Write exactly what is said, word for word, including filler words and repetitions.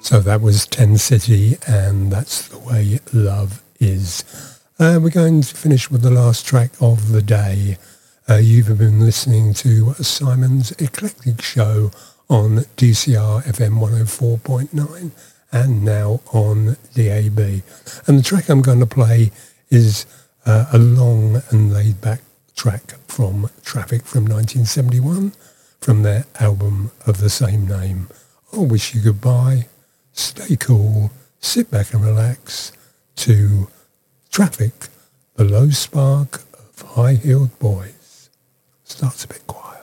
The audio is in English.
So that was Ten City, and That's the Way Love Is. Uh, we're going to finish with the last track of the day. Uh, you've been listening to Simon's Eclectic Show on D C R F M one oh four point nine and now on D A B. And the track I'm going to play is uh, a long and laid-back track from Traffic from nineteen seventy-one, from their album of the same name. I'll wish you goodbye. Stay cool, sit back and relax to Traffic, the low spark of high-heeled boys. Starts a bit quiet.